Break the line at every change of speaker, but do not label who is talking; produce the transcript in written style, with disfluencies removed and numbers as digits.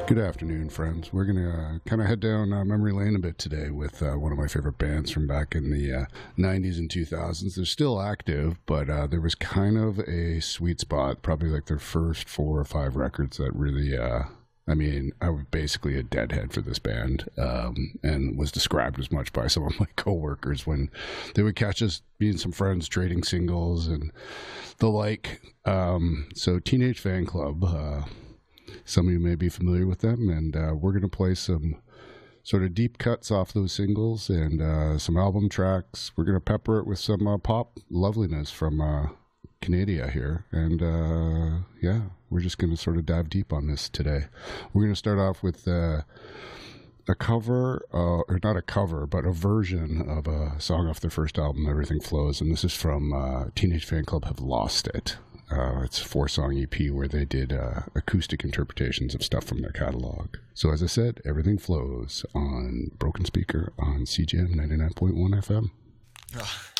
Good afternoon, friends. We're going to kind of head down memory lane a bit today with one of my favorite bands from back in the 90s and 2000s. They're still active, but there was kind of a sweet spot, probably like their first 4 or 5 records that really, I was basically a deadhead for this band, and was described as much by some of my coworkers when they would catch us being some friends trading singles and the like. So Teenage Fanclub, some of you may be familiar with them, and we're going to play some sort of deep cuts off those singles and some album tracks. We're going to pepper it with some pop loveliness from Canada here, and we're just going to sort of dive deep on this today. We're going to start off with a cover, or not a cover, but a version of a song off their first album, Everything Flows, and this is from Teenage Fanclub Have Lost It. It's a 4-song EP where they did acoustic interpretations of stuff from their catalog. So as I said, Everything Flows on Broken Speaker on CJM 99.1 FM.